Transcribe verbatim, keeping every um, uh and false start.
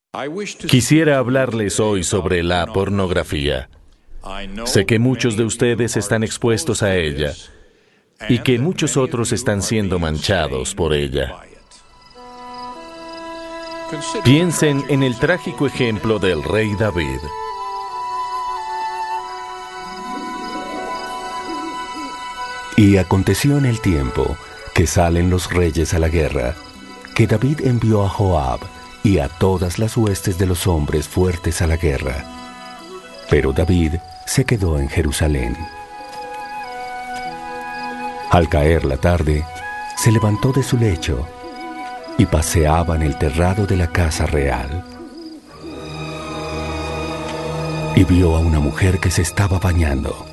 Quisiera hablarles hoy sobre la pornografía. Sé que muchos de ustedes están expuestos a ella y que muchos otros están siendo manchados por ella. Piensen en el trágico ejemplo del rey David. Y aconteció en el tiempo que salen los reyes a la guerra, que David envió a Joab y a todas las huestes de los hombres fuertes a la guerra. Pero David se quedó en Jerusalén. Al caer la tarde, se levantó de su lecho y paseaba en el terrado de la casa real. Y vio a una mujer que se estaba bañando.